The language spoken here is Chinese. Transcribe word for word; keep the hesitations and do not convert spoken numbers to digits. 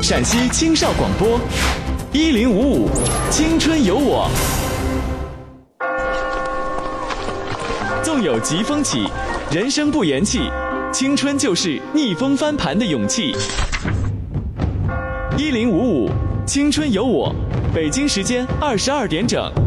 陕西青少广播，一零五五青春有我。纵有疾风起，人生不言弃，青春就是逆风翻盘的勇气。一零五五青春有我，北京时间二十二点整。